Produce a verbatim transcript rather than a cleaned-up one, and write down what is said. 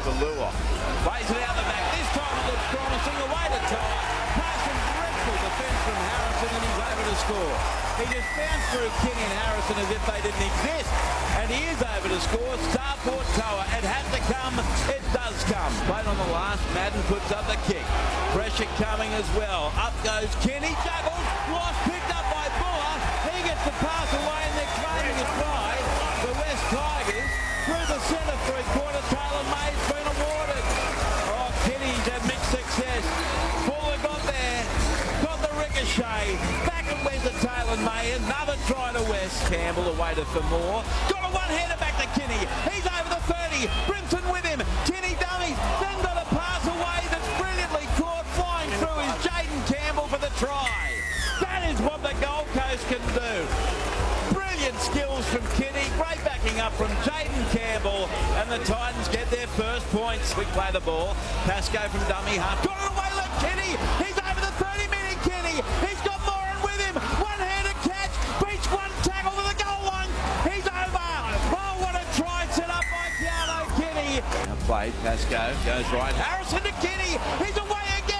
for Lua. Plays it out the back. This time it looks promising. Away to Toa. Pass some dreadful defence from Harrison, and he's able to score. He just bounced through Kenny and Harrison as if they didn't exist. And he is able to score. Starport Toa. It had to come. It does come. Played on the last. Madden puts up the kick. Pressure coming as well. Up goes Kenny. Juggles. Lost. Picked up by Buller. He gets the pass away, and they're claiming it by the West Tigers. Through the centre three-quarter. Taylor May's been awarded. Oh, Kenny's had mixed success. Buller got there. Got the ricochet. Back and went to Taylor May. Another try to West. Campbell away to for more. Got a one-hander back to Kenny. He's over the thirty. Brimson with him. Kenny dummies. Then got a pass away that's brilliantly caught. Flying through is Jaden Campbell for the try. That is what the Gold Coast can do. Brilliant skills from Kenny. Great backing up from Jaden Campbell. And the Titans get their first points. We play the ball. Pasco from dummy half. Got it away, look, Kenny. He's over the thirty minute Kenny. He's got Moran with him. One-handed catch. Beats one tackle to the goal line. He's over. Oh, what a try set up by Keanu Kenny. Now played. Pasco goes right. Harrison to Kenny. He's away again.